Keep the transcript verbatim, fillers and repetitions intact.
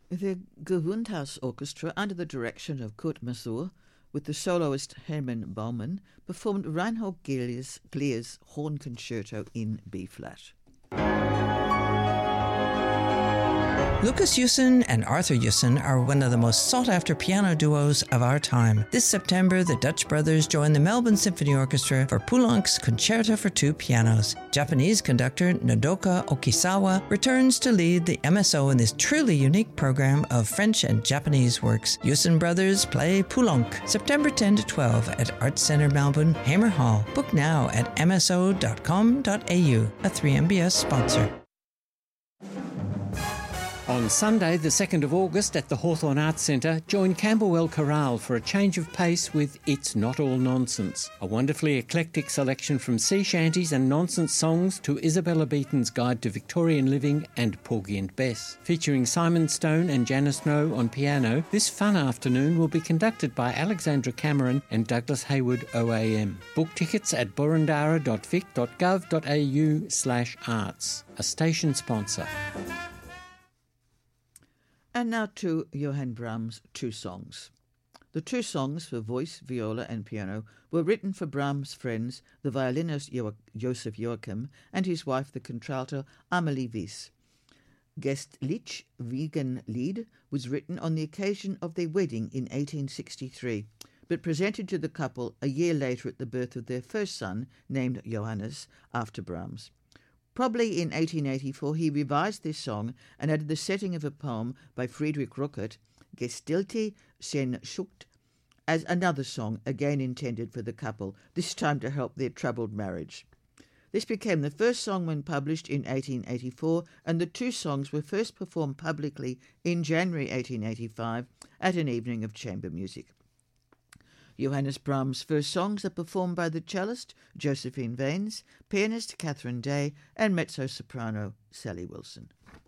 The Gewandhaus Orchestra, under the direction of Kurt Masur, with the soloist Hermann Baumann, performed Reinhold Glier's, Glier's Horn Concerto in B-flat. Lucas Jussen and Arthur Jussen are one of the most sought-after piano duos of our time. This September, the Dutch brothers join the Melbourne Symphony Orchestra for Poulenc's Concerto for Two Pianos. Japanese conductor Nodoka Okisawa returns to lead the M S O in this truly unique program of French and Japanese works. Jussen brothers play Poulenc, September tenth to twelfth at Arts Centre Melbourne, Hamer Hall. Book now at m s o dot com dot a u, a three M B S sponsor. On Sunday, the second of August, at the Hawthorn Arts Centre, join Camberwell Chorale for a change of pace with It's Not All Nonsense, a wonderfully eclectic selection from sea shanties and nonsense songs to Isabella Beaton's Guide to Victorian Living and Porgy and Bess. Featuring Simon Stone and Janice Snow on piano, this fun afternoon will be conducted by Alexandra Cameron and Douglas Hayward O A M. Book tickets at burundara dot vic dot gov dot a u slash arts, a station sponsor. And now to Johann Brahms' two songs. The two songs for voice, viola and piano were written for Brahms' friends, the violinist jo- Joseph Joachim and his wife, the contralto Amelie Wies. Gestlich Wiegenlied was written on the occasion of their wedding in eighteen sixty-three, but presented to the couple a year later at the birth of their first son, named Johannes, after Brahms. Probably in eighteen eighty-four, he revised this song and added the setting of a poem by Friedrich Ruckert, Gestilte Sehnsucht, as another song again intended for the couple, this time to help their troubled marriage. This became the first song when published in eighteen eighty-four, and the two songs were first performed publicly in January eighteen eighty-five at an evening of chamber music. Johannes Brahms' first songs are performed by the cellist Josephine Vanes, pianist Catherine Day, and mezzo-soprano Sally Wilson.